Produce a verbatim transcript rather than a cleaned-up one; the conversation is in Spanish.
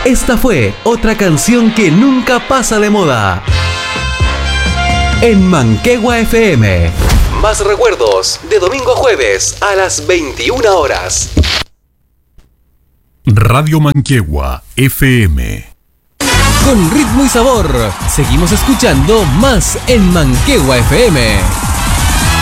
Esta fue otra canción que nunca pasa de moda. En Manquehue F M. Más recuerdos de domingo a jueves a las veintiuna horas. Radio Manquehue F M. Con ritmo y sabor, seguimos escuchando más en Manquehue F M.